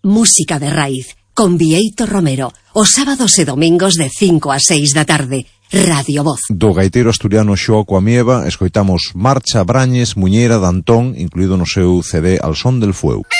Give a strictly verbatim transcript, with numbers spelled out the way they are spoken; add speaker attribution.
Speaker 1: música de raíz, con Bieito Romero, os sábados e domingos de cinco a seis da tarde, Radio Voz.
Speaker 2: Do gaiteiro asturiano Xoaco Amieva escoitamos Marcha Brañes, Muñeira de Antón, incluído no seu C D Al son del fueu.